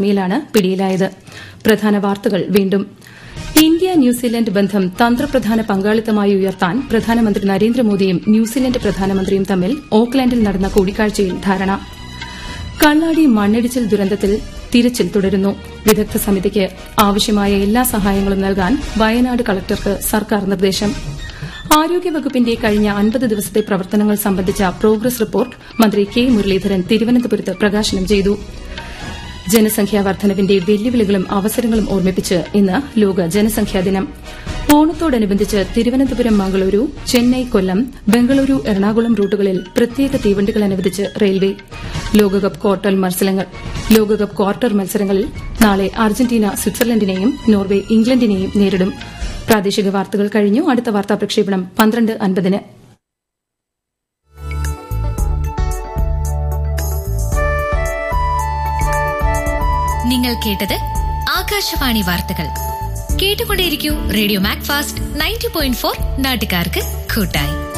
മേലാണ് പിടിയിലായത്. പ്രധാന വാർത്തകൾ വീണ്ടും. ഇന്ത്യ ന്യൂസിലൻഡ് ബന്ധം തന്ത്രപ്രധാന പങ്കാളിത്തമായി ഉയർത്താൻ പ്രധാനമന്ത്രി നരേന്ദ്രമോദിയും ന്യൂസിലൻഡ് പ്രധാനമന്ത്രിയും തമ്മിൽ ഓക്ലാൻഡിൽ നടന്ന കൂടിക്കാഴ്ചയിൽ ധാരണ. കള്ളാടി മണ്ണിടിച്ചിൽ ദുരന്തത്തിൽ തിരച്ചിൽ തുടരുന്നു. വിദഗ്ധ സമിതിക്ക് ആവശ്യമായ എല്ലാ സഹായങ്ങളും നൽകാൻ വയനാട് കളക്ടർക്ക് സർക്കാർ നിർദ്ദേശം. ആരോഗ്യവകുപ്പിന്റെ കഴിഞ്ഞ 50 ദിവസത്തെ പ്രവർത്തനങ്ങൾ സംബന്ധിച്ച പ്രോഗ്രസ് റിപ്പോർട്ട് മന്ത്രി കെ മുരളീധരൻ തിരുവനന്തപുരത്ത് പ്രകാശനം ചെയ്തു. ജനസംഖ്യാ വർദ്ധനവിന്റെ വെല്ലുവിളികളും അവസരങ്ങളും ഓർമ്മിപ്പിച്ച് ഇന്ന് ലോക ജനസംഖ്യാ ദിനം. ഓണത്തോടനുബന്ധിച്ച് തിരുവനന്തപുരം മംഗളൂരു, ചെന്നൈ കൊല്ലം, ബംഗളൂരു എറണാകുളം റൂട്ടുകളിൽ പ്രത്യേക തീവണ്ടികൾ അനുവദിച്ച് റെയിൽവേ. ലോകകപ്പ് ക്വാർട്ടർ മത്സരങ്ങളിൽ നാളെ അർജന്റീന സ്വിറ്റ്സർലൻഡിനെയും നോർവെ ഇംഗ്ലണ്ടിനെയും നേരിടും. പ്രാദേശിക വാർത്തകൾ കഴിഞ്ഞു. അടുത്ത വാർത്താ പ്രക്ഷേപണം 12:50-ന്. നിങ്ങൾ കേട്ടത് ആകാശവാണി വാർത്തകൾ. കേട്ടുകൊണ്ടേയിരിക്കൂ റേഡിയോ മാക്ഫാസ്റ്റ് 90.4 നാട്ടുകാർക്ക് കൂട്ടായി.